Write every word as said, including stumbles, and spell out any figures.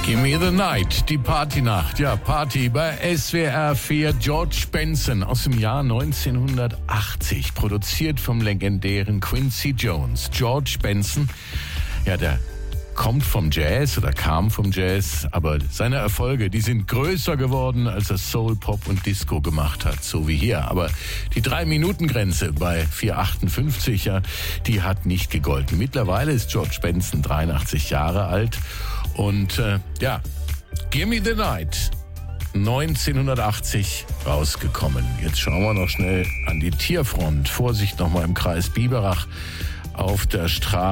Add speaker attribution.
Speaker 1: Gimme the Night, die Partynacht. Ja, Party bei S W R vier. George Benson aus dem Jahr neunzehnhundertachtzig, produziert vom legendären Quincy Jones. George Benson, ja, der kommt vom Jazz oder kam vom Jazz, aber seine Erfolge, die sind größer geworden, als er Soul, Pop und Disco gemacht hat, so wie hier. Aber die Drei-Minuten-Grenze bei vier achtundfünfzig, ja, die hat nicht gegolten. Mittlerweile ist George Benson dreiundachtzig Jahre alt und äh, ja, Gimme the Night, neunzehnhundertachtzig rausgekommen. Jetzt schauen wir noch schnell an die Tierfront. Vorsicht nochmal im Kreis Biberach auf der Straße.